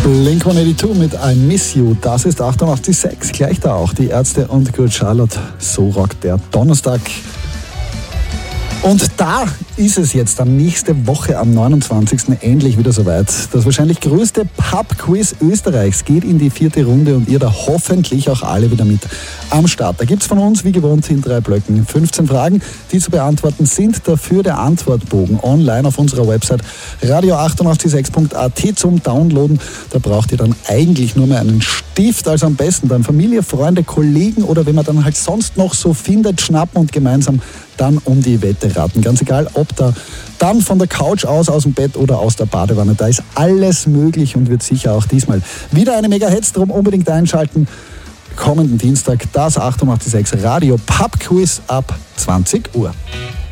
Blink-182 mit I Miss You, das ist 88,6. Gleich da auch die Ärzte und Good Charlotte. So rockt der Donnerstag. Und da ist es jetzt dann nächste Woche am 29. endlich wieder soweit. Das wahrscheinlich größte Pub-Quiz Österreichs geht in die 4. Runde und ihr da hoffentlich auch alle wieder mit am Start. Da gibt's von uns wie gewohnt in 3 Blöcken 15 Fragen, die zu beantworten sind. Dafür der Antwortbogen online auf unserer Website radio886.at zum Downloaden. Da braucht ihr dann eigentlich nur mehr einen Stift, also am besten dann Familie, Freunde, Kollegen oder wenn man dann halt sonst noch so findet, schnappen und gemeinsam dann um die Wette raten. Ganz egal, ob da dann von der Couch aus dem Bett oder aus der Badewanne, da ist alles möglich und wird sicher auch diesmal wieder eine Mega-Hetz, darum unbedingt einschalten. Kommenden Dienstag das 88,6 Radio Pub Quiz ab 20 Uhr.